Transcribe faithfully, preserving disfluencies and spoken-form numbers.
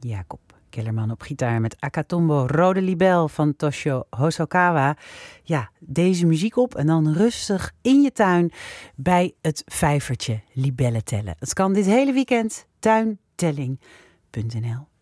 Jacob Kellerman op gitaar met Akatombo Rode Libel van Toshio Hosokawa. Ja, deze muziek op en dan rustig in je tuin bij het vijvertje libellen tellen. Het kan dit hele weekend. tuintelling punt n l